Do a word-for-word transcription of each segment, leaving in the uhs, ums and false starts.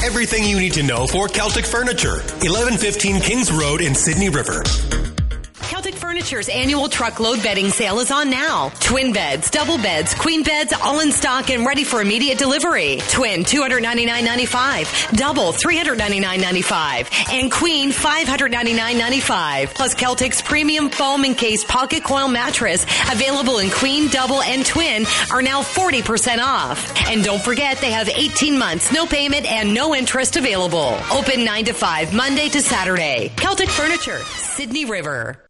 everything you need to know for Celtic Furniture. eleven fifteen Kings Road in Sydney River. Celtic Furniture's annual truckload bedding sale is on now. Twin beds, double beds, queen beds, all in stock and ready for immediate delivery. Twin, two hundred ninety-nine ninety-five. Double, three hundred ninety-nine ninety-five. And queen, five hundred ninety-nine ninety-five. Plus Celtic's premium foam encased pocket coil mattress, available in queen, double, and twin, are now forty percent off. And don't forget, they have eighteen months, no payment, and no interest available. Open nine to five, Monday to Saturday. Celtic Furniture, Sydney River.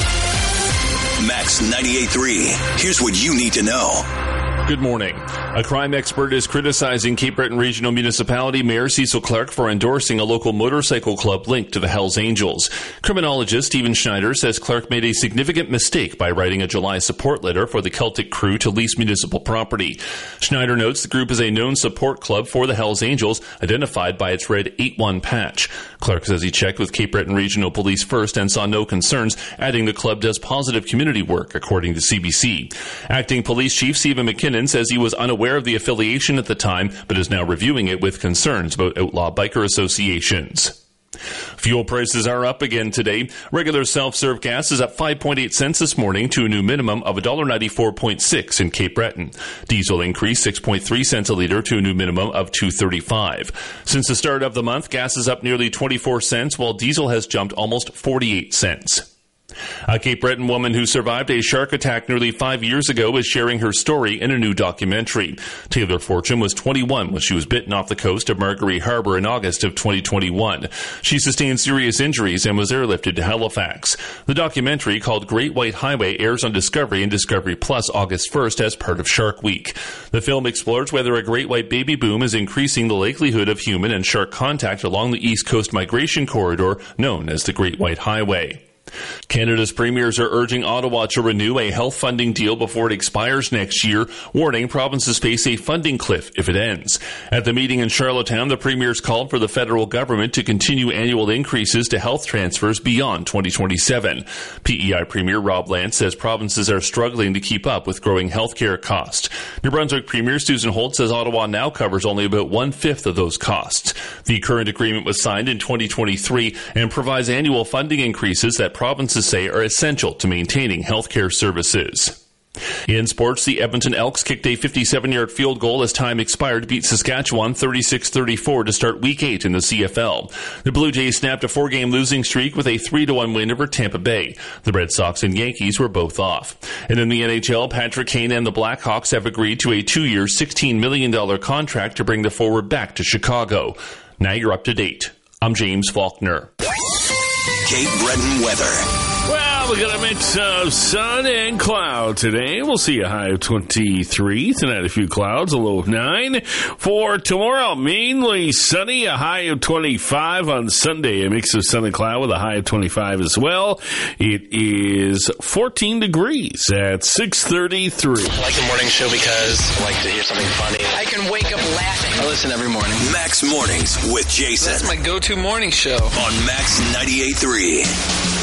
Max ninety-eight point three. Here's what you need to know. Good morning. A crime expert is criticizing Cape Breton Regional Municipality Mayor Cecil Clark for endorsing a local motorcycle club linked to the Hells Angels. Criminologist Stephen Schneider says Clark made a significant mistake by writing a July support letter for the Celtic crew to lease municipal property. Schneider notes the group is a known support club for the Hells Angels, identified by its red eight one patch. Clark says he checked with Cape Breton Regional Police first and saw no concerns, adding the club does positive community work, according to C B C. Acting Police Chief Stephen McKinnon says he was unaware of the affiliation at the time, but is now reviewing it with concerns about outlaw biker associations. Fuel prices are up again today. Regular self-serve gas is up five point eight cents this morning to a new minimum of one dollar ninety-four point six in Cape Breton. Diesel increased six point three cents a litre to a new minimum of two thirty-five. Since the start of the month, gas is up nearly twenty-four cents, while diesel has jumped almost forty-eight cents. A Cape Breton woman who survived a shark attack nearly five years ago is sharing her story in a new documentary. Taylor Fortune was twenty-one when she was bitten off the coast of Margaree Harbour in August of twenty twenty-one. She sustained serious injuries and was airlifted to Halifax. The documentary, called Great White Highway, airs on Discovery and Discovery Plus August first as part of Shark Week. The film explores whether a great white baby boom is increasing the likelihood of human and shark contact along the East Coast migration corridor known as the Great White Highway. Canada's premiers are urging Ottawa to renew a health funding deal before it expires next year, warning provinces face a funding cliff if it ends. At the meeting in Charlottetown, the premiers called for the federal government to continue annual increases to health transfers beyond twenty twenty-seven. P E I Premier Rob Lance says provinces are struggling to keep up with growing healthcare costs. New Brunswick Premier Susan Holt says Ottawa now covers only about one-fifth of those costs. The current agreement was signed in twenty twenty-three and provides annual funding increases that provinces say are essential to maintaining healthcare services. In sports, the Edmonton Elks kicked a fifty-seven-yard field goal as time expired to beat Saskatchewan thirty-six thirty-four to start Week eight in the C F L. The Blue Jays snapped a four-game losing streak with a three to one win over Tampa Bay. The Red Sox and Yankees were both off. And in the N H L, Patrick Kane and the Blackhawks have agreed to a two-year, sixteen million dollars contract to bring the forward back to Chicago. Now you're up to date. I'm James Faulkner. Cape Breton weather. Well, we got a mix of sun and cloud today. We'll see a high of twenty-three. Tonight, a few clouds, a low of nine. For tomorrow, mainly sunny, a high of twenty-five. On Sunday, a mix of sun and cloud with a high of twenty-five as well. It is fourteen degrees at six thirty-three. I like the morning show because I like to hear something funny. I can wake up laughing. I listen every morning. Max Mornings with Jason. That's my go-to morning show. On Max ninety-eight point three.